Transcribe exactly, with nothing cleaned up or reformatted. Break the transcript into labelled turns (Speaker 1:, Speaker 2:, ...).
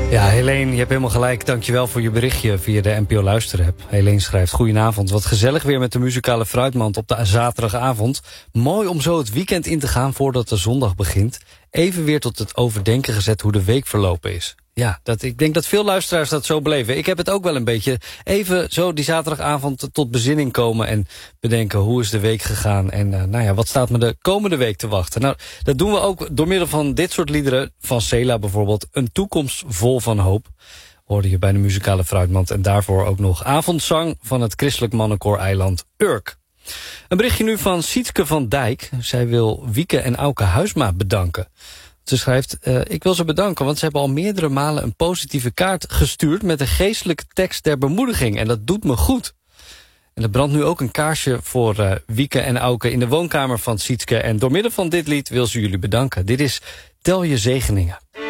Speaker 1: Ja, Helene, je hebt helemaal gelijk. Dankjewel voor je berichtje via de N P O Luisterapp. Helene schrijft: goedenavond, wat gezellig weer met de muzikale fruitmand op de zaterdagavond. Mooi om zo het weekend in te gaan voordat de zondag begint. Even weer tot het overdenken gezet hoe de week verlopen is. Ja, dat, ik denk dat veel luisteraars dat zo beleven. Ik heb het ook wel een beetje. Even zo die zaterdagavond tot bezinning komen en bedenken hoe is de week gegaan. En uh, nou ja, wat staat me de komende week te wachten? Nou, dat doen we ook door middel van dit soort liederen. Van Cela bijvoorbeeld. Een toekomst vol van hoop. Hoorde je bij de muzikale fruitmand. En daarvoor ook nog avondzang van het christelijk mannenkoor eiland Urk. Een berichtje nu van Sietske van Dijk. Zij wil Wieke en Auke Huisma bedanken. Ze schrijft: uh, ik wil ze bedanken, want ze hebben al meerdere malen een positieve kaart gestuurd met een geestelijke tekst ter bemoediging. En dat doet me goed. En er brandt nu ook een kaarsje voor uh, Wieke en Auke in de woonkamer van Sietske. En door middel van dit lied wil ze jullie bedanken. Dit is Tel je zegeningen.